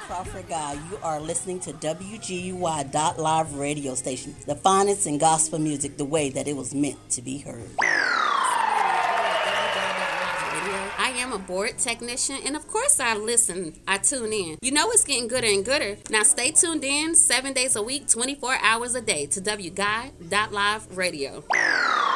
Crawford Guy. You are listening to WGUY.live radio station, the finest in gospel music, the way that it was meant to be heard. I am a board technician, and of course I tune in. You know it's getting gooder and gooder. Now stay tuned in 7 days a week, 24 hours a day to WGuy.live radio.